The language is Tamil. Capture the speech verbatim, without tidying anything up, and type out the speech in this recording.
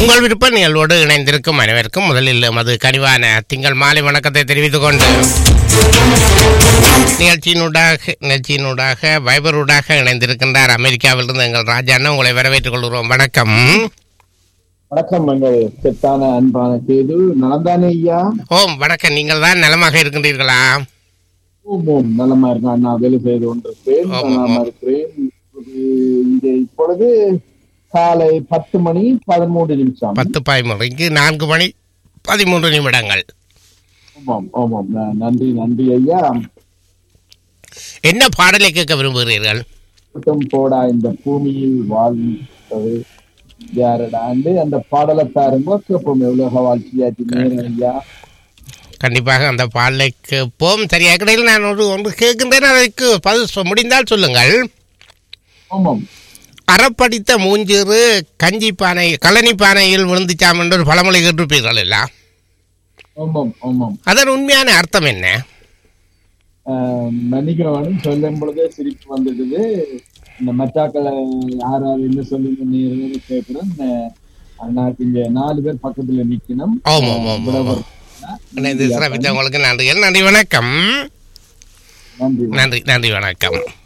உங்கள் விருப்ப நிகழ்வோடு இணைந்திருக்கும் அனைவருக்கும் முதலில் அது கனிவான திங்கள் மாலை வணக்கத்தை தெரிவித்துக் கொண்டு நிகழ்ச்சியினூடாக நிகழ்ச்சியினூடாக வைபரூடாக இணைந்திருக்கின்றார் அமெரிக்காவிலிருந்து எங்கள் ராஜாண்ணா. உங்களை வரவேற்றுக் கொள்கிறோம். வணக்கம். வணக்கம். எங்கள் செத்தான அன்பான கேது நலந்தானே ஐயா? ஓம் வணக்கம். நீங்கள் தான் நலமாக இருக்கின்றீர்களா? ஓம் ஓம் நலமா இருக்கேன். நான் வேலை செய்து கொண்டிருக்கிறேன். நலமா இருக்கிறேன். இங்கே இப்பொழுது காலை பத்து மணி பதிமூன்று நிமிஷம். பத்து பதிமூன்று நான்கு மணி பதிமூன்று நிமிடங்கள். ஆமாம் ஆமாம். நன்றி நன்றி ஐயா. என்ன பாடலை கேட்க விரும்புகிறீர்கள்? போடா இந்த பூமியில் வாழ்ந்தது யாரடா அந்த பாடலை தாருங்க கேட்போம். எவ்வளவு வாழ்க்கையாச்சு நேரம் ஐயா. கண்டிப்பாக அந்த பாடலை கேட்போம். சரியா கிடையாது. நான் ஒரு ஒன்று கேட்கின்றேன், அதற்கு பதில் முடிந்தால் சொல்லுங்கள். ஆமாம். அறப்படித்த மூஞ்சிறு கஞ்சி பானை கழனி பானையில் விழுந்துச்சாம் என்று ஒரு பழமொழி கேட்டிருப்பீர்கள் இல்ல? ஆமாம் ஆமாம். அதன் உண்மையான அர்த்தம் என்ன? மன்னிக்கிறவனும் சொல்லும் பொழுதே சிரிப்பு வந்துடுது. இந்த மச்சாக்களை யாராவது என்ன சொல்லுங்க கேட்கிறேன். அண்ணாக்கு இங்க நாலு பேர் பக்கத்துல நிக்கணும். உங்களுக்கு நன்றிகள். நன்றி வணக்கம். நன்றி நன்றி நன்றி வணக்கம்.